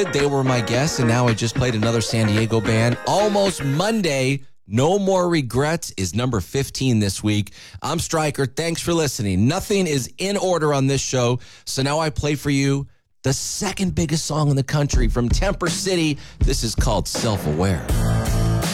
They were my guests, and now I just played another San Diego band. Almost Monday. No More Regrets is number 15 this week. I'm Stryker. Thanks for listening. Nothing is in order on this show, so now I play for you the second biggest song in the country from Temper City. This is called Self-Aware.